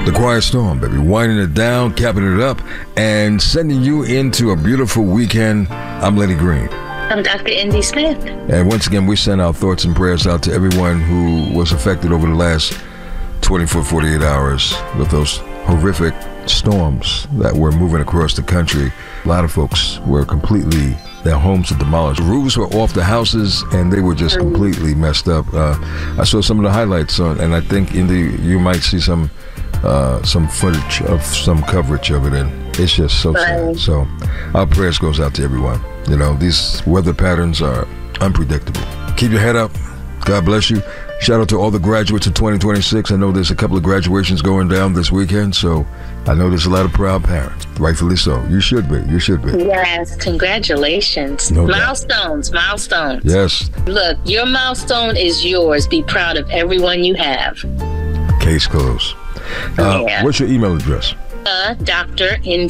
The Quiet Storm, baby. Winding it down, capping it up, and sending you into a beautiful weekend. I'm Lenny Green. I'm Dr. Indy Smith. And once again, we send our thoughts and prayers out to everyone who was affected over the last 24, 48 hours with those horrific storms that were moving across the country. A lot of folks were completely, their homes were demolished. Roofs were off the houses, and they were just completely messed up. I saw some of the highlights on, and I think, Indy, you might see some footage of some coverage of it, and it's just so sad. So our prayers goes out to everyone. You know, these weather patterns are unpredictable. Keep your head up. God bless you. Shout out to all the graduates of 2026. I know there's a couple of graduations going down this weekend, so I know there's a lot of proud parents. Rightfully so. You should be. You should be. Yes, congratulations. No milestones. Yes. Look, your milestone is yours. Be proud of everyone you have. Case closed. What's your email address? Dr.